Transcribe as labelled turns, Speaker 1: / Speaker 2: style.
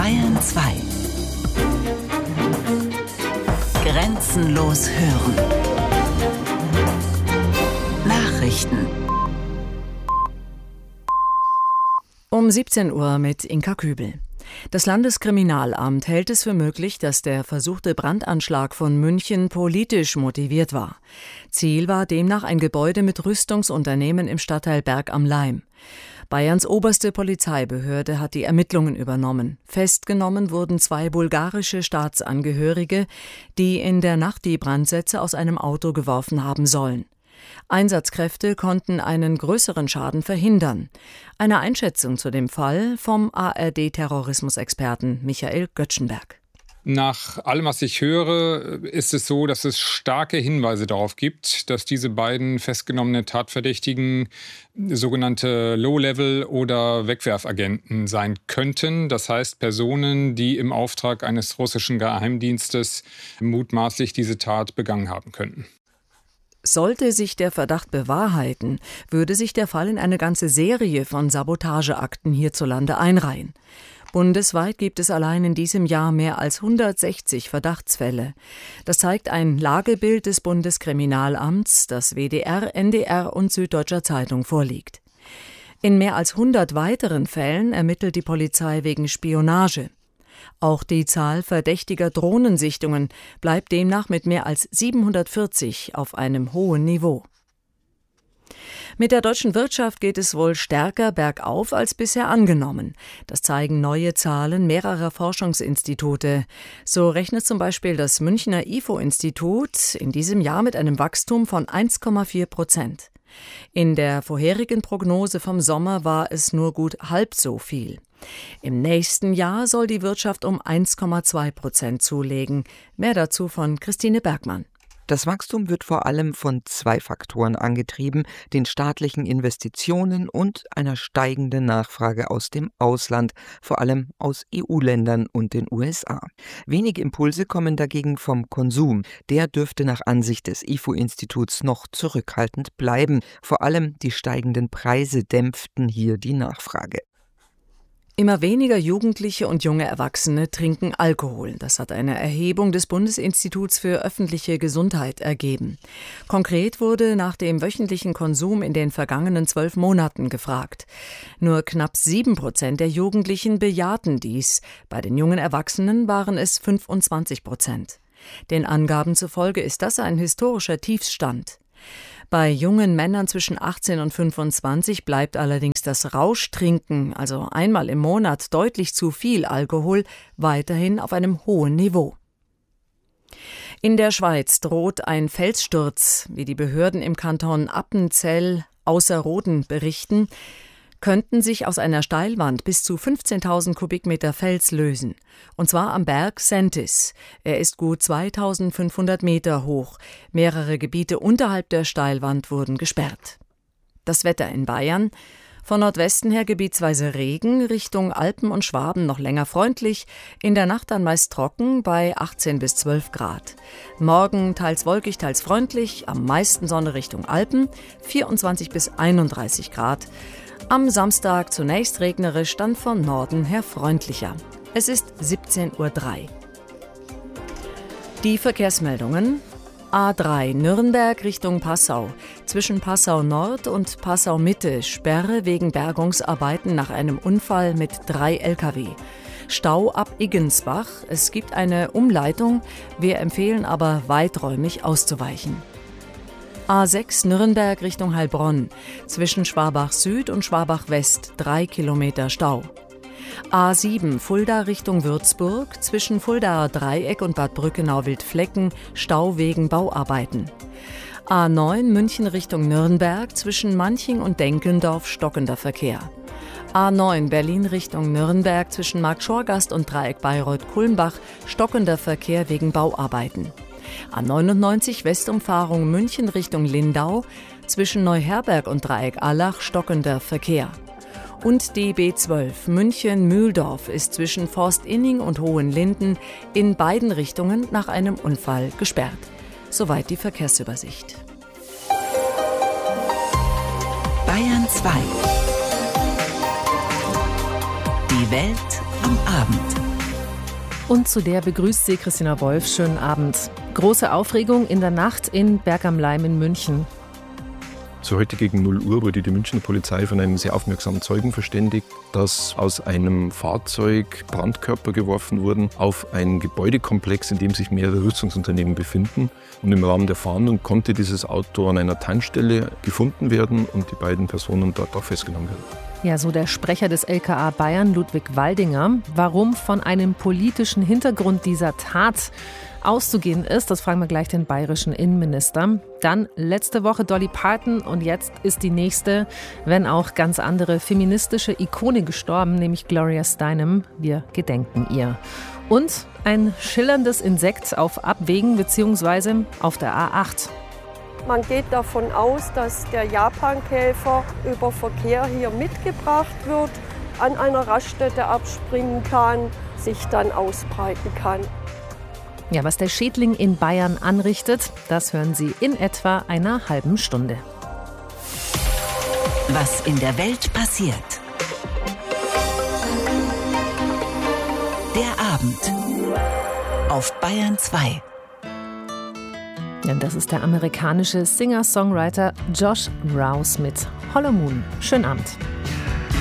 Speaker 1: Bayern 2. Grenzenlos hören. Nachrichten.
Speaker 2: Um 17 Uhr mit Inka Kübel. Das Landeskriminalamt hält es für möglich, dass der versuchte Brandanschlag von München politisch motiviert war. Ziel war demnach ein Gebäude mit Rüstungsunternehmen im Stadtteil Berg am Laim. Bayerns oberste Polizeibehörde hat die Ermittlungen übernommen. Festgenommen wurden 2 bulgarische Staatsangehörige, die in der Nacht die Brandsätze aus einem Auto geworfen haben sollen. Einsatzkräfte konnten einen größeren Schaden verhindern. Eine Einschätzung zu dem Fall vom ARD-Terrorismusexperten Michael Göttschenberg.
Speaker 3: Nach allem, was ich höre, ist es so, dass es starke Hinweise darauf gibt, dass diese beiden festgenommenen Tatverdächtigen sogenannte Low-Level- oder Wegwerfagenten sein könnten. Das heißt Personen, die im Auftrag eines russischen Geheimdienstes mutmaßlich diese Tat begangen haben könnten.
Speaker 2: Sollte sich der Verdacht bewahrheiten, würde sich der Fall in eine ganze Serie von Sabotageakten hierzulande einreihen. Bundesweit gibt es allein in diesem Jahr mehr als 160 Verdachtsfälle. Das zeigt ein Lagebild des Bundeskriminalamts, das WDR, NDR und Süddeutscher Zeitung vorliegt. In mehr als 100 weiteren Fällen ermittelt die Polizei wegen Spionage. Auch die Zahl verdächtiger Drohnensichtungen bleibt demnach mit mehr als 740 auf einem hohen Niveau. Mit der deutschen Wirtschaft geht es wohl stärker bergauf als bisher angenommen. Das zeigen neue Zahlen mehrerer Forschungsinstitute. So rechnet zum Beispiel das Münchner IFO-Institut in diesem Jahr mit einem Wachstum von 1,4%. In der vorherigen Prognose vom Sommer war es nur gut halb so viel. Im nächsten Jahr soll die Wirtschaft um 1,2% zulegen. Mehr dazu von Christine Bergmann.
Speaker 4: Das Wachstum wird vor allem von 2 Faktoren angetrieben, den staatlichen Investitionen und einer steigenden Nachfrage aus dem Ausland, vor allem aus EU-Ländern und den USA. Wenige Impulse kommen dagegen vom Konsum. Der dürfte nach Ansicht des IFO-Instituts noch zurückhaltend bleiben. Vor allem die steigenden Preise dämpften hier die Nachfrage.
Speaker 2: Immer weniger Jugendliche und junge Erwachsene trinken Alkohol. Das hat eine Erhebung des Bundesinstituts für öffentliche Gesundheit ergeben. Konkret wurde nach dem wöchentlichen Konsum in den vergangenen 12 Monaten gefragt. Nur knapp 7% der Jugendlichen bejahten dies. Bei den jungen Erwachsenen waren es 25%. Den Angaben zufolge ist das ein historischer Tiefstand. Bei jungen Männern zwischen 18 und 25 bleibt allerdings das Rauschtrinken, also einmal im Monat deutlich zu viel Alkohol, weiterhin auf einem hohen Niveau. In der Schweiz droht ein Felssturz, wie die Behörden im Kanton Appenzell Ausserrhoden berichten, könnten sich aus einer Steilwand bis zu 15.000 Kubikmeter Fels lösen. Und zwar am Berg Sentis. Er ist gut 2.500 Meter hoch. Mehrere Gebiete unterhalb der Steilwand wurden gesperrt. Das Wetter in Bayern. Von Nordwesten her gebietsweise Regen, Richtung Alpen und Schwaben noch länger freundlich, in der Nacht dann meist trocken bei 18 bis 12 Grad. Morgen teils wolkig, teils freundlich, am meisten Sonne Richtung Alpen, 24 bis 31 Grad. Am Samstag zunächst regnerisch, dann von Norden her freundlicher. Es ist 17:03 Uhr. Die Verkehrsmeldungen. A3 Nürnberg Richtung Passau. Zwischen Passau Nord und Passau Mitte Sperre wegen Bergungsarbeiten nach einem Unfall mit 3 Lkw. Stau ab Iggensbach. Es gibt eine Umleitung. Wir empfehlen aber weiträumig auszuweichen. A6 Nürnberg Richtung Heilbronn. Zwischen Schwabach Süd und Schwabach West 3 Kilometer Stau. A7 Fulda Richtung Würzburg. Zwischen Fuldaer Dreieck und Bad Brückenau-Wildflecken Stau wegen Bauarbeiten. A9 München Richtung Nürnberg. Zwischen Manching und Denkendorf stockender Verkehr. A9 Berlin Richtung Nürnberg. Zwischen Marktschorgast und Dreieck Bayreuth-Kulmbach stockender Verkehr wegen Bauarbeiten. A99 Westumfahrung München Richtung Lindau, zwischen Neuherberg und Dreieck Allach stockender Verkehr. Und die B12 München-Mühldorf ist zwischen Forstinning und Hohenlinden in beiden Richtungen nach einem Unfall gesperrt. Soweit die Verkehrsübersicht.
Speaker 1: Bayern 2. Die Welt am Abend.
Speaker 5: Und zu der begrüßt sie Christina Wolf. Schönen Abend. Große Aufregung in der Nacht in Berg am Laim in München.
Speaker 6: So heute gegen 0 Uhr wurde die Münchner Polizei von einem sehr aufmerksamen Zeugen verständigt, dass aus einem Fahrzeug Brandkörper geworfen wurden auf einen Gebäudekomplex, in dem sich mehrere Rüstungsunternehmen befinden. Und im Rahmen der Fahndung konnte dieses Auto an einer Tankstelle gefunden werden und die beiden Personen dort auch festgenommen werden.
Speaker 5: Ja, so der Sprecher des LKA Bayern, Ludwig Waldinger. Warum von einem politischen Hintergrund dieser Tat auszugehen ist, das fragen wir gleich den bayerischen Innenminister. Dann letzte Woche Dolly Parton und jetzt ist die nächste, wenn auch ganz andere feministische Ikone gestorben, nämlich Gloria Steinem. Wir gedenken ihr. Und ein schillerndes Insekt auf Abwägen bzw. auf der A8.
Speaker 7: Man geht davon aus, dass der Japankäfer über Verkehr hier mitgebracht wird, an einer Raststätte abspringen kann, sich dann ausbreiten kann.
Speaker 5: Ja, was der Schädling in Bayern anrichtet, das hören Sie in etwa einer halben Stunde.
Speaker 1: Was in der Welt passiert. Der Abend auf Bayern 2.
Speaker 5: Ja, das ist der amerikanische Singer-Songwriter Josh Rouse mit Hollow Moon. Schönen Abend.